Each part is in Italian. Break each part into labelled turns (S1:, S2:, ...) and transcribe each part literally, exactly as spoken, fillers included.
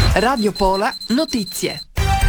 S1: Radio Pola Notizie.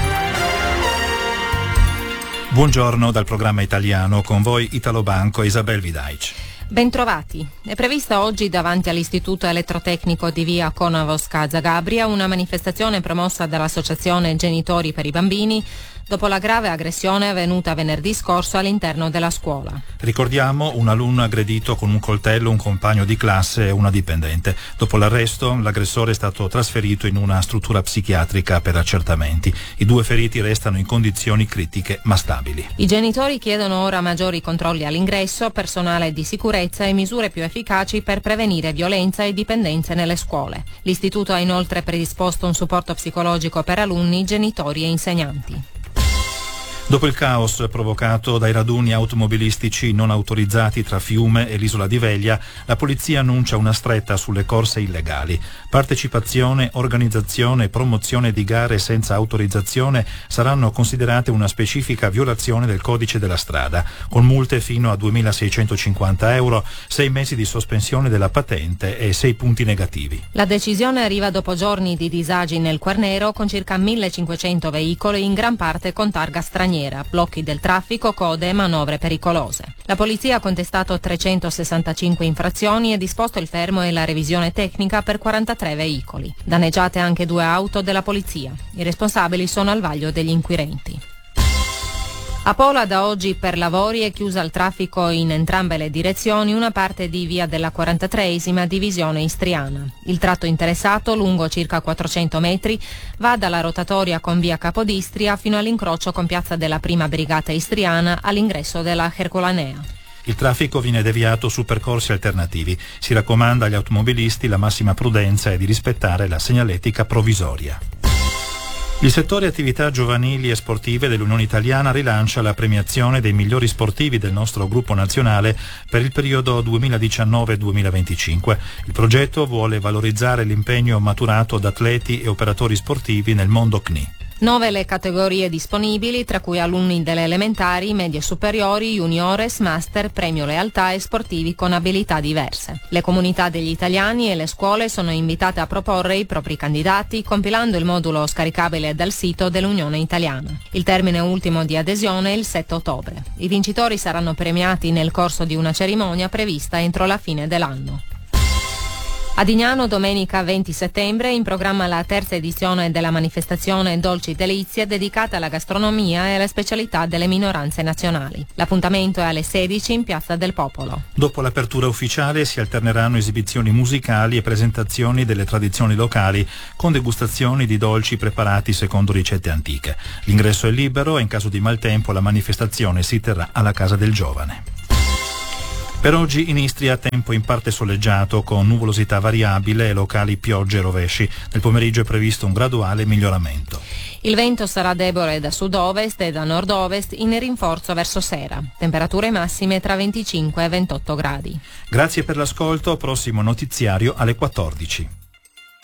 S2: Buongiorno dal programma italiano, con voi Italo Banco e Isabel Vidaic.
S3: Bentrovati. È prevista oggi davanti all'Istituto Elettrotecnico di via Conavos Zagabria una manifestazione promossa dall'Associazione Genitori per i Bambini dopo la grave aggressione avvenuta venerdì scorso all'interno della scuola.
S2: Ricordiamo un alunno aggredito con un coltello un compagno di classe e una dipendente. Dopo l'arresto, l'aggressore è stato trasferito in una struttura psichiatrica per accertamenti. I due feriti restano in condizioni critiche ma stabili.
S3: I genitori chiedono ora maggiori controlli all'ingresso, personale di sicurezza e misure più efficaci per prevenire violenza e dipendenze nelle scuole. L'istituto ha inoltre predisposto un supporto psicologico per alunni, genitori e insegnanti.
S2: Dopo il caos provocato dai raduni automobilistici non autorizzati tra Fiume e l'isola di Veglia, la polizia annuncia una stretta sulle corse illegali. Partecipazione, organizzazione e promozione di gare senza autorizzazione saranno considerate una specifica violazione del codice della strada, con multe fino a duemilaseicentocinquanta euro, sei mesi di sospensione della patente e sei punti negativi.
S3: La decisione arriva dopo giorni di disagi nel Quarnero con circa millecinquecento veicoli, in gran parte con targa straniera. Blocchi del traffico, code e manovre pericolose. La polizia ha contestato trecentosessantacinque infrazioni e disposto il fermo e la revisione tecnica per quarantatré veicoli. Danneggiate anche due auto della polizia. I responsabili sono al vaglio degli inquirenti. A Pola da oggi per lavori è chiusa al traffico in entrambe le direzioni una parte di via della quarantatreesima divisione istriana. Il tratto interessato, lungo circa quattrocento metri, va dalla rotatoria con via Capodistria fino all'incrocio con piazza della Prima Brigata Istriana all'ingresso della Herculanea.
S2: Il traffico viene deviato su percorsi alternativi. Si raccomanda agli automobilisti la massima prudenza e di rispettare la segnaletica provvisoria. Il settore attività giovanili e sportive dell'Unione Italiana rilancia la premiazione dei migliori sportivi del nostro gruppo nazionale per il periodo duemiladiciannove duemilaventicinque. Il progetto vuole valorizzare l'impegno maturato da atleti e operatori sportivi nel mondo C N I.
S3: Nove le categorie disponibili, tra cui alunni delle elementari, medie superiori, juniores, master, premio lealtà e sportivi con abilità diverse. Le comunità degli italiani e le scuole sono invitate a proporre i propri candidati, compilando il modulo scaricabile dal sito dell'Unione Italiana. Il termine ultimo di adesione è il sette ottobre. I vincitori saranno premiati nel corso di una cerimonia prevista entro la fine dell'anno. A Dignano domenica venti settembre è in programma la terza edizione della manifestazione Dolci Delizie dedicata alla gastronomia e alle specialità delle minoranze nazionali. L'appuntamento è alle sedici in Piazza del Popolo.
S2: Dopo l'apertura ufficiale si alterneranno esibizioni musicali e presentazioni delle tradizioni locali con degustazioni di dolci preparati secondo ricette antiche. L'ingresso è libero e in caso di maltempo la manifestazione si terrà alla Casa del Giovane. Per oggi in Istria tempo in parte soleggiato con nuvolosità variabile e locali piogge e rovesci. Nel pomeriggio è previsto un graduale miglioramento.
S3: Il vento sarà debole da sud-ovest e da nord-ovest in rinforzo verso sera. Temperature massime tra venticinque e ventotto gradi.
S2: Grazie per l'ascolto, prossimo notiziario alle quattordici.